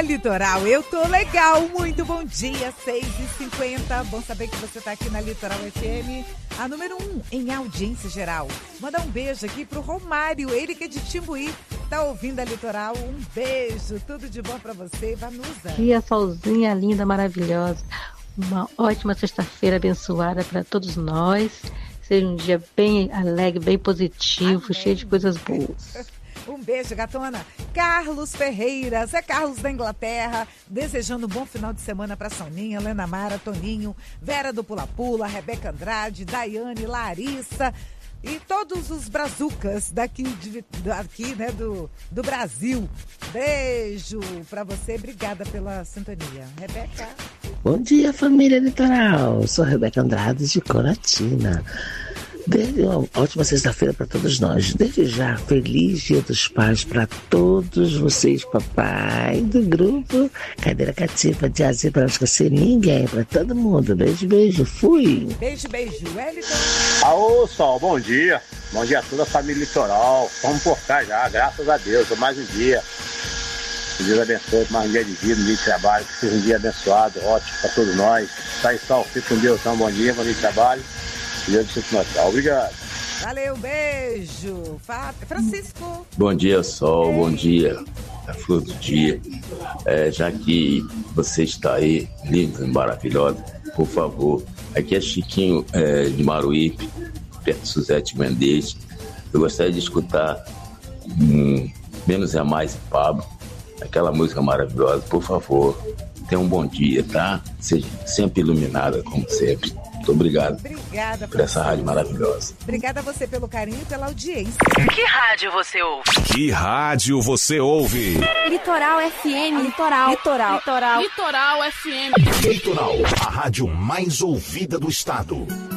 Litoral, eu tô legal, muito bom dia, 6h50, bom saber que você tá aqui na Litoral FM, a número 1 em audiência geral. Manda um beijo aqui pro Romário, ele que é de Timbuí, tá ouvindo a Litoral, um beijo, tudo de bom pra você, Vanusa. Dia, solzinha linda, maravilhosa, uma ótima sexta-feira abençoada para todos nós, seja um dia bem alegre, bem positivo, amém, cheio de coisas boas. Um beijo, gatona. Carlos Ferreiras, é Carlos da Inglaterra, desejando um bom final de semana para Soninha, Helena Mara, Toninho, Vera do Pula Pula, Rebeca Andrade, Daiane, Larissa e todos os brazucas daqui né, do Brasil. Beijo para você, obrigada pela sintonia. Rebeca. Bom dia, família Litoral. Sou Rebeca Andrade de Coratina. Desde uma ótima sexta-feira para todos nós. Desde já, feliz Dia dos Pais para todos vocês, papai do grupo Cadeira Cativa de Azul, para não esquecer ninguém, para todo mundo. Beijo, beijo, fui. Beijo, beijo, Wellington. Alô, Sol, bom dia. Bom dia a toda a família Litoral. Vamos por cá já, graças a Deus. Mais um dia. Que Deus abençoe, mais um dia de vida, um dia de trabalho. Que seja um dia abençoado, ótimo para todos nós. Tá aí, Sol, fique com Deus, então, bom dia de trabalho. Obrigado. Valeu, beijo. Francisco. Bom dia, Sol. Bom dia, a flor do dia. Já que você está aí, linda e maravilhosa, por favor, aqui é Chiquinho de Maruípe, perto de Suzete Mendes. Eu gostaria de escutar Menos é Mais, Pablo, aquela música maravilhosa, por favor. Tenha um bom dia, tá? Seja sempre iluminada, como sempre. Muito obrigado. Obrigada por essa rádio maravilhosa. Obrigada a você pelo carinho e pela audiência. Que rádio você ouve? Que rádio você ouve? Litoral FM. Litoral FM. Litoral, a rádio mais ouvida do estado.